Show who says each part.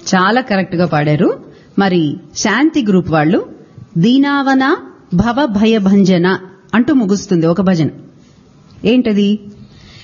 Speaker 1: చాలా కరెక్ట్ గా పాడారు. మరి శాంతి గ్రూప్ వాళ్ళు దీనావన భవ భయ భంజన అంటూ ముగుస్తుంది ఒక భజన. ఏంటది?